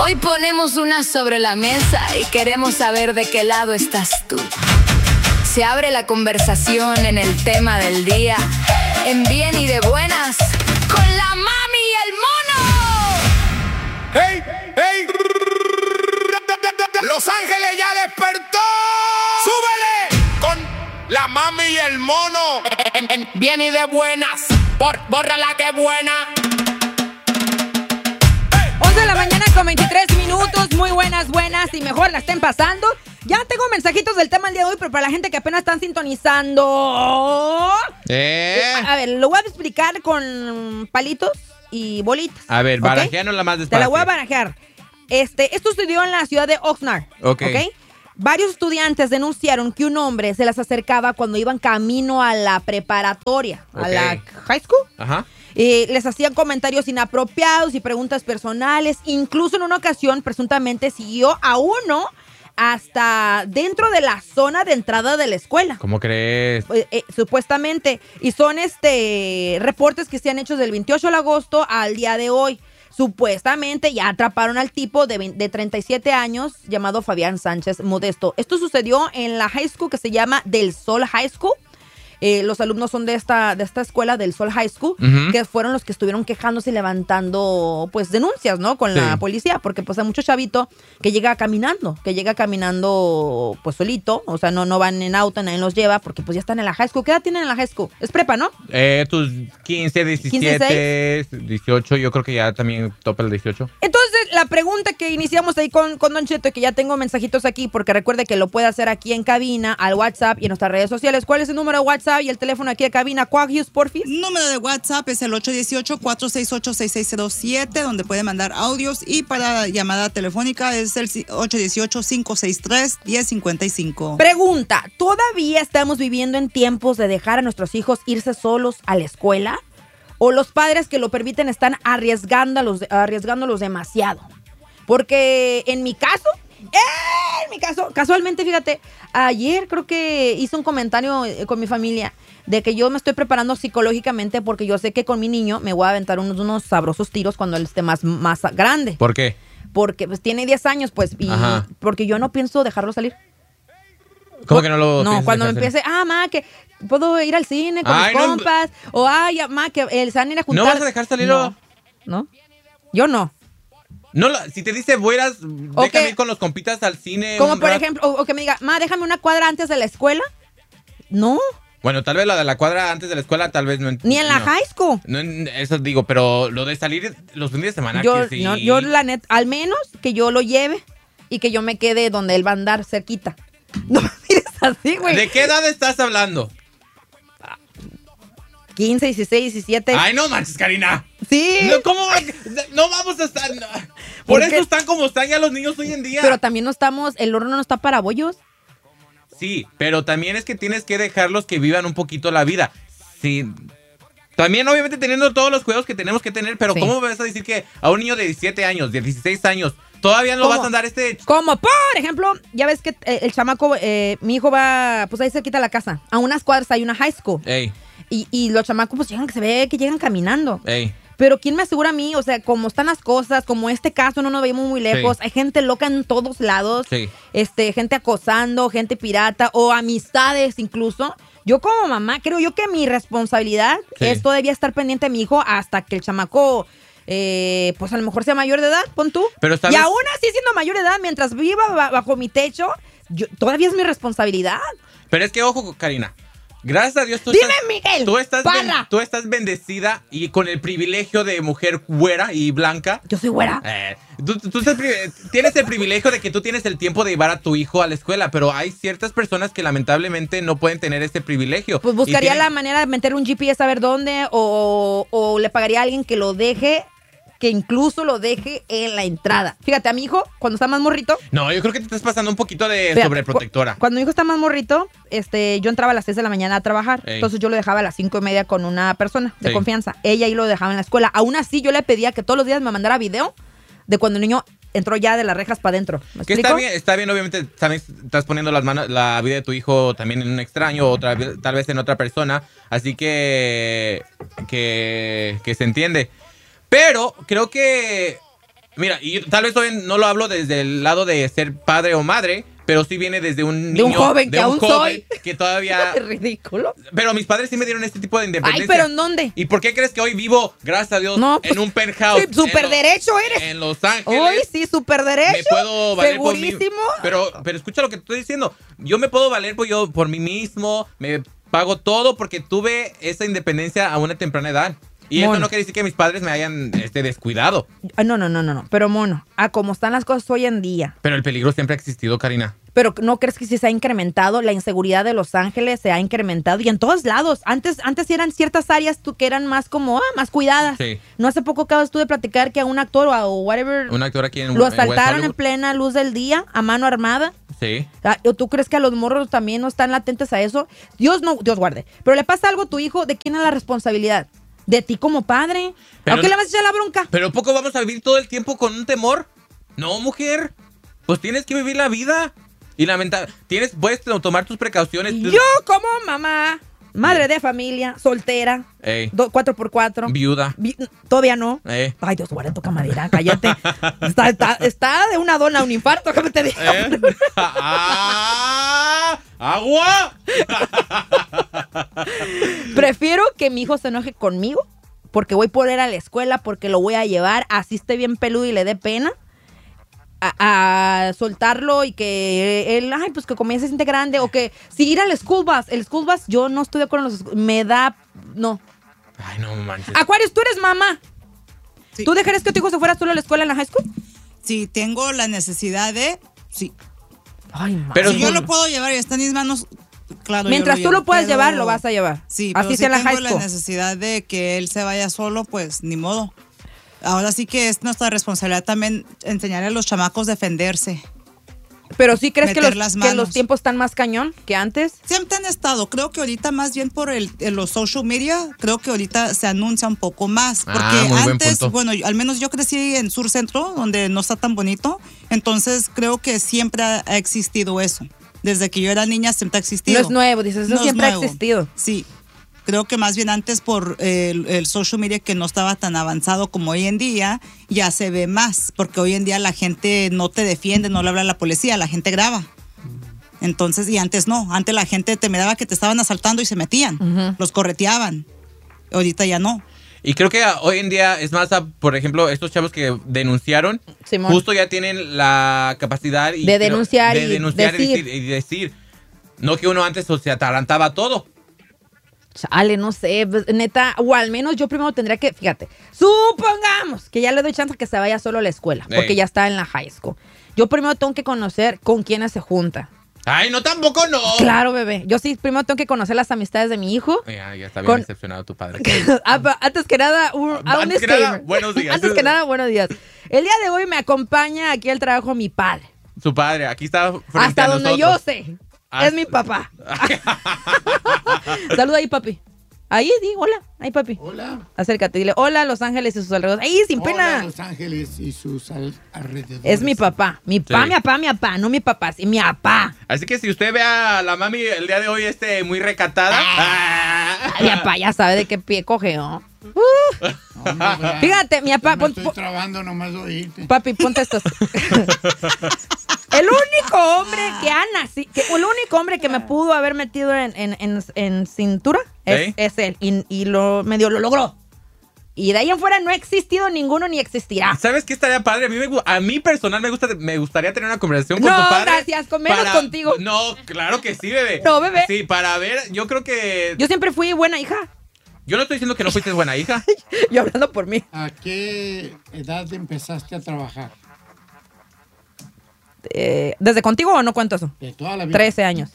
Hoy ponemos una sobre la mesa y queremos saber de qué lado estás tú. Se abre la conversación en el tema del día, en bien y de buenas, con la mami y el mono. ¡Hey! ¡Hey! ¡Los Ángeles ya despertó! ¡Súbele! Con la mami y el mono. Bien y de buenas. Bórrala que buena. 11 de la mañana con 23 minutos. Muy buenas y mejor la estén pasando. Ya tengo mensajitos del tema del día de hoy, pero para la gente que apenas están sintonizando. A ver, lo voy a explicar con palitos y bolitas. A ver, ¿okay? barajeanos la más despacio. Te la voy a barajear. Esto sucedió en la ciudad de Oxnard. Ok. Varios estudiantes denunciaron que un hombre se las acercaba cuando iban camino a la preparatoria, a la high school. Ajá. Les hacían comentarios inapropiados y preguntas personales. Incluso en una ocasión, presuntamente, siguió a uno hasta dentro de la zona de entrada de la escuela. ¿Cómo crees? Supuestamente. Y son reportes que se han hecho del 28 de agosto al día de hoy. Supuestamente ya atraparon al tipo de 37 años llamado Fabián Sánchez Modesto. Esto sucedió en la high school que se llama Del Sol High School. Los alumnos son de esta escuela del Sol High School, que fueron los que estuvieron quejándose y levantando pues denuncias, ¿no? Con la policía, porque pues hay mucho chavito que llega caminando pues solito, o sea, no van en auto, nadie los lleva, porque pues ya están en la high school. ¿Qué edad tienen en la high school? Es prepa, ¿no? Tus 15, 17, 18, yo creo que ya también topa el 18. Entonces, la pregunta que iniciamos ahí con Don Cheto, que ya tengo mensajitos aquí, porque recuerde que lo puede hacer aquí en cabina, al WhatsApp y en nuestras redes sociales. ¿Cuál es el número de WhatsApp y el teléfono aquí de cabina? Quagius, porfis. Número de WhatsApp es el 818-468-6607, donde puede mandar audios, y para llamada telefónica es el 818-563-1055. Pregunta, ¿todavía estamos viviendo en tiempos de dejar a nuestros hijos irse solos a la escuela? ¿O los padres que lo permiten están arriesgándolos demasiado? Porque en mi caso, casualmente, fíjate, ayer creo que hice un comentario con mi familia de que yo me estoy preparando psicológicamente porque yo sé que con mi niño me voy a aventar unos sabrosos tiros cuando él esté más grande. ¿Por qué? Porque pues tiene 10 años, pues, y porque yo no pienso dejarlo salir. ¿Cómo que no lo No, cuando me empiece, que puedo ir al cine con mis compas, o que se van a ir a juntar. ¿No vas a dejar salirlo? No, yo no. No, si te dice, déjame ir con los compitas al cine. Como por ejemplo, o que me diga, déjame una cuadra antes de la escuela. No. Bueno, tal vez la de la cuadra antes de la escuela, tal vez no. Ni en la high school. No, eso digo, pero lo de salir los fines de semana. Yo la neta, al menos que yo lo lleve y que yo me quede donde él va a andar cerquita. No me mires así, güey. ¿De qué edad estás hablando? 15, 16, 17. Ay, no manches, Karina. Sí. No, ¿cómo? No vamos a estar. No. Por eso están como están ya los niños hoy en día. Pero también el horno no está para bollos. Sí, pero también es que tienes que dejarlos que vivan un poquito la vida. Sí. También, obviamente, teniendo todos los cuidados que tenemos que tener, pero ¿cómo vas a decir que a un niño de 17 años, de 16 años, todavía no vas a andar Como, por ejemplo, ya ves que el chamaco, mi hijo va, pues ahí cerquita de la casa. A unas cuadras hay una high school. Ey. Y los chamacos, pues se ve que llegan caminando. Ey. Pero ¿quién me asegura a mí? O sea, como están las cosas, como este caso, no nos veíamos muy lejos. Sí. Hay gente loca en todos lados. Sí. Gente acosando, gente pirata o amistades incluso. Yo como mamá, creo yo que mi responsabilidad es todavía estar pendiente de mi hijo hasta que el chamaco, pues a lo mejor sea mayor de edad, pon tú. Pero y aún así siendo mayor de edad, mientras viva bajo mi techo, todavía es mi responsabilidad. Pero es que, ojo, Karina. Gracias a Dios Miguel, tú estás bendecida y con el privilegio de mujer güera y blanca. Yo soy güera. Tú tienes el privilegio de que tú tienes el tiempo de llevar a tu hijo a la escuela, pero hay ciertas personas que lamentablemente no pueden tener ese privilegio. Pues buscaría la manera de meter un GPS a ver dónde o le pagaría a alguien que lo deje, que incluso lo deje en la entrada. Fíjate, a mi hijo, cuando está más morrito... No, yo creo que te estás pasando un poquito de sobreprotectora. Cuando mi hijo está más morrito, yo entraba a las 6 de la mañana a trabajar. Ey. Entonces yo lo dejaba a las 5:30 con una persona de confianza. Ella ahí lo dejaba en la escuela. Aún así, yo le pedía que todos los días me mandara video de cuando el niño entró ya de las rejas para adentro. ¿Me explico? Está bien, obviamente también estás poniendo la vida de tu hijo también en un extraño, o tal vez en otra persona. Así que se entiende. Pero creo que Mira, y tal vez hoy no lo hablo desde el lado de ser padre o madre, pero sí viene desde un niño. De un joven, que aún soy. Que todavía... Es ridículo. Pero mis padres sí me dieron este tipo de independencia. Ay, ¿pero en dónde? ¿Y por qué crees que hoy vivo, gracias a Dios, No, pues, en un penthouse? sí, súper derecho eres. En Los Ángeles. Hoy sí, súper derecho. Me puedo valer por mí. Segurísimo. Pero escucha lo que te estoy diciendo. Yo me puedo valer por mí mismo, me pago todo porque tuve esa independencia a una temprana edad. Y eso no quiere decir que mis padres me hayan descuidado. No. Pero, mono, a como están las cosas hoy en día. Pero el peligro siempre ha existido, Karina. Pero ¿no crees que sí se ha incrementado? La inseguridad de Los Ángeles se ha incrementado. Y en todos lados. Antes eran ciertas áreas que eran más como, más cuidadas. Sí. No hace poco acabas tú de platicar que a un actor o whatever... Un actor aquí en lo West asaltaron en Hollywood. plena luz del día, a mano armada. Sí. ¿O tú crees que a los morros también no están latentes a eso? Dios guarde. Pero le pasa algo a tu hijo, ¿de quién es la responsabilidad? De ti como padre. Pero ¿A qué le vas a echar la bronca? ¿Pero poco vamos a vivir todo el tiempo con un temor? No, mujer. Pues tienes que vivir la vida. Y puedes tomar tus precauciones. Yo como mamá, madre de familia, soltera, 4x4. Viuda. Todavía no. Ay, Dios guarde tu camarera, cállate. está de una dona a un infarto, ¿qué te digo? ¡Agua! Prefiero que mi hijo se enoje conmigo porque voy por él a la escuela, porque lo voy a llevar, así esté bien peludo y le dé pena, a soltarlo y que él, pues que como ya se siente grande, o que si ir al school bus, yo no estoy de acuerdo con me da, no. Ay, no manches. Aquarius, tú eres mamá. Sí. ¿Tú dejarías que tu hijo se fuera solo a la escuela en la high school? Si tengo la necesidad de, sí. Ay, mamá. Pero si yo lo puedo llevar y está en mis manos, claro. Mientras tú lo puedas llevar, lo vas a llevar. Sí, así pero sea si en la high tengo school. la necesidad de que él se vaya solo, pues ni modo. Ahora sí que es nuestra responsabilidad también enseñarle a los chamacos a defenderse. Pero sí crees que meter las manos. los tiempos están más cañón que antes. Siempre han estado, creo que ahorita más bien por los social media, creo que ahorita se anuncia un poco más. Porque muy buen antes, punto. bueno, al menos yo crecí en Sur Centro, donde no está tan bonito, entonces creo que siempre ha existido eso. Desde que yo era niña siempre ha existido. No es nuevo, dices, eso No es siempre ha nuevo. existido. Sí, creo que más bien antes por el social media que no estaba tan avanzado como hoy en día, ya se ve más, porque hoy en día la gente no te defiende, no le habla a la policía, la gente graba. Entonces, y antes no, antes la gente te miraba que te estaban asaltando y se metían, los correteaban. Ahorita ya no. Y creo que hoy en día es más, por ejemplo, estos chavos que denunciaron, Simón. justo ya tienen la capacidad De denunciar y decir. No que uno antes se atarantaba todo. Chale, no sé, neta, o al menos yo primero tendría que, fíjate, supongamos que ya le doy chance que se vaya solo a la escuela, porque ya está en la high school. Yo primero tengo que conocer con quiénes se junta. Ay, no, tampoco no. Claro, bebé. Yo sí, primero tengo que conocer las amistades de mi hijo. Ya está bien decepcionado tu padre. Antes que nada, Antes que nada, buenos días. Antes que nada, buenos días. El día de hoy me acompaña aquí al trabajo mi padre. Su padre, aquí está frente Hasta a donde nosotros. yo sé. Es mi papá. Saluda ahí, papi. Ahí, di, hola. Ahí, papi. Hola. Acércate, dile, hola, Los Ángeles y sus alrededores. Ahí, sin pena. Hola, Los Ángeles y sus alrededores. Es mi papá. Mi papá, no mi papá, sí, mi papá. Así que si usted ve a la mami el día de hoy muy recatada. Ay, mi papá ya sabe de qué pie coge, ¿no? Hombre, Fíjate, mi papá. me estoy trabando nomás de oírte. Papi, ponte estos. El único hombre que ha nacido, el único hombre que me pudo haber metido en cintura es él. Y medio lo logró. Y de ahí en fuera no ha existido ninguno ni existirá. ¿Sabes qué estaría padre? A mí personal me gustaría tener una conversación con tu padre. No, gracias, con menos contigo. No, claro que sí, bebé. No, bebé. Sí, para ver, yo creo que... Yo siempre fui buena hija. Yo no estoy diciendo que no fuiste buena hija. Yo hablando por mí. ¿A qué edad empezaste a trabajar? ¿Desde contigo o no cuento eso? De toda la vida. 13 años.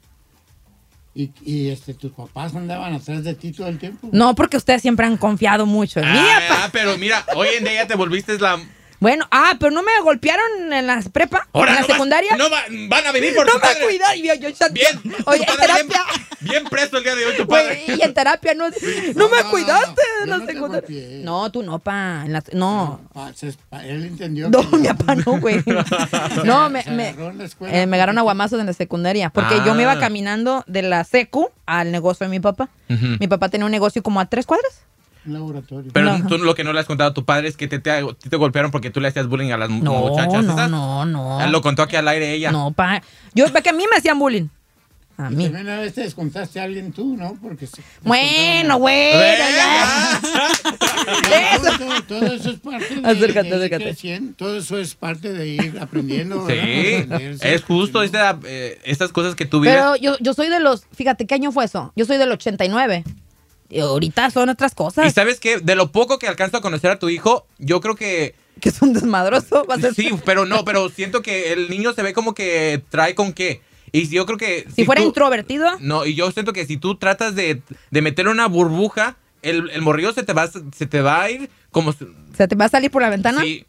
¿Y tus papás andaban atrás de ti todo el tiempo? No, porque ustedes siempre han confiado mucho en mí, papá. Pero mira, hoy en día ya te volviste la... Bueno, pero no me golpearon en la prepa, Ahora en la no secundaria. No van a venir por No tu me padre. cuidas. Bien. Oye, tu en padre terapia. Bien presto el día de hoy tu padre. Güey, y en terapia no me cuidaste en yo la no te secundaria. golpeé. No, tú no, pa. No. Él entendió. No, que mi papá no, güey. No, me agarró en la escuela me agarraron a guamazos en la secundaria. Porque yo me iba Ah. caminando de la secu al negocio de mi papá. Ujú. Mi papá tenía un negocio como a 3 cuadras. Un laboratorio. Pero No. tú lo que no le has contado a tu padre es que te golpearon porque tú le hacías bullying a las muchachas. ¿Esas? No. Lo contó aquí al aire ella. No, que a mí me hacían bullying. A Y mí. también a veces descontaste a alguien tú, ¿no? Porque Bueno, ya. Eso. Todo eso es parte de, Acércate, de ir acércate. creciendo. Todo eso es parte de ir aprendiendo. Sí, ¿verdad? Aprenderse, es justo estas cosas que tú vives. Pero yo soy de los, fíjate, ¿qué año fue eso? Yo soy del 89. Y ahorita son otras cosas. Y sabes qué, de lo poco que alcanzo a conocer a tu hijo, yo creo que Que es un desmadroso. Va a ser sí, pero siento que el niño se ve como que trae con qué. Y yo creo que si fuera tú- introvertido. No, y yo siento que si tú tratas de meter una burbuja, el morrillo se te va a ir como ¿Se te va a salir por la ventana? sí.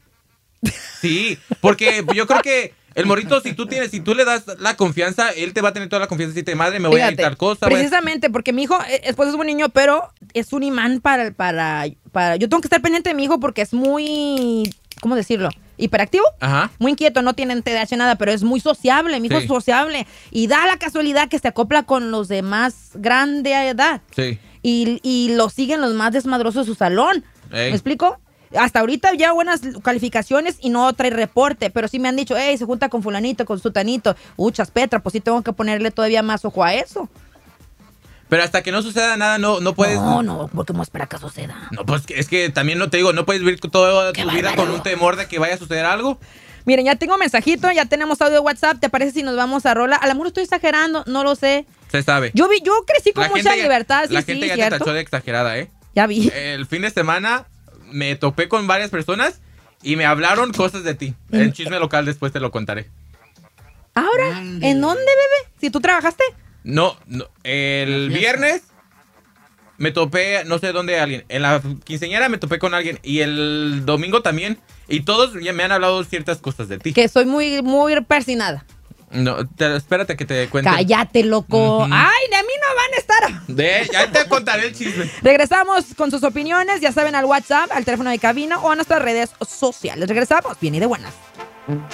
Sí, porque yo creo que el morrito, si tú le das la confianza, él te va a tener toda la confianza. Si te madre, me voy a ir Fíjate, tal cosa. voy a- precisamente porque mi hijo, después es buen niño, pero es un imán para. Yo tengo que estar pendiente de mi hijo porque es muy, ¿cómo decirlo? Hiperactivo. Ajá. Muy inquieto, no tiene TDAH nada, pero es muy sociable. Mi hijo Sí. es sociable. Y da la casualidad que se acopla con los de más grande edad. Sí. Y lo siguen los más desmadrosos de su salón. Ey. ¿Me explico? Hasta ahorita ya buenas calificaciones y no trae reporte, pero sí me han dicho, se junta con fulanito, con sutanito. Petra, pues sí tengo que ponerle todavía más ojo a eso. Pero hasta que no suceda nada, no puedes. No, porque no espera que suceda. No, pues es que también no te digo, no puedes vivir toda tu vida con un temor de que vaya a suceder algo. Miren, ya tengo mensajito, ya tenemos audio de WhatsApp. ¿Te parece si nos vamos a rola? A lo mejor estoy exagerando, no lo sé. Se sabe. Yo crecí con La mucha gente ya- libertad, sí, La gente ya te ¿cierto? tachó de exagerada, ¿eh? Ya vi. El fin de semana me topé con varias personas y me hablaron cosas de ti. En chisme local después te lo contaré. Ahora, Ándale. ¿en dónde, bebé? ¿Si tú trabajaste? No, el La fiesta. viernes me topé, no sé dónde, alguien. En la quinceañera me topé con alguien. Y el domingo también. Y todos ya me han hablado ciertas cosas de ti. Que soy muy, muy persinada. No, espérate que te cuente. Cállate, loco. Ujú. Ay, de mí no van a estar. Ya te contaré el chisme. Regresamos con sus opiniones, ya saben, al WhatsApp, al teléfono de cabina o a nuestras redes sociales. Regresamos, bien y de buenas.